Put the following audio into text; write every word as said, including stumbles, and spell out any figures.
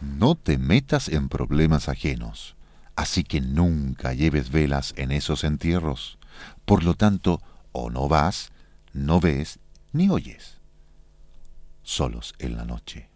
No te metas en problemas ajenos, así que nunca lleves velas en esos entierros. Por lo tanto, o no vas, no ves, ni oyes. Solos en la noche.